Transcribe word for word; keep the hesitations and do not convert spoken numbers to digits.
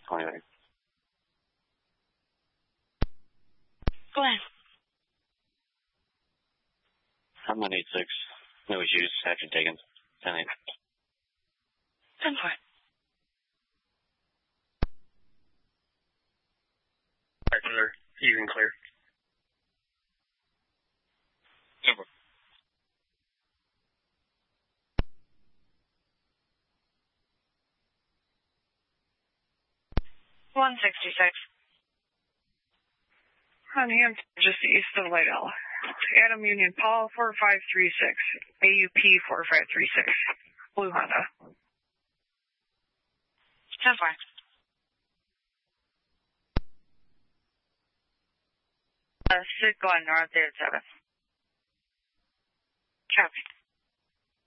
twenty-nine. Go ahead. I'm on eight six. No issues. Action taken. ten eight. ten four. Clear. Even clear. Super. one sixty-six. Honey, I'm just east of Light L. Adam Union Paul four five three six. A U P four five three six. Blue Honda. ten four. Uh, Sid going north there at seven. Copy.